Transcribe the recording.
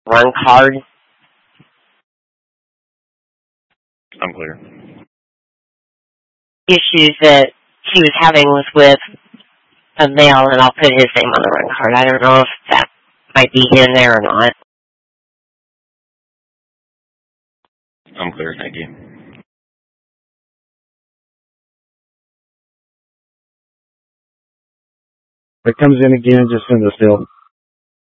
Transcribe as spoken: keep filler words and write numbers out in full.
run card. I'm clear. Issues that he was having was with a male, and I'll put his name on the run card. I don't know if that might be in there or not. I'm clear, thank you. If it comes in again, just send us still.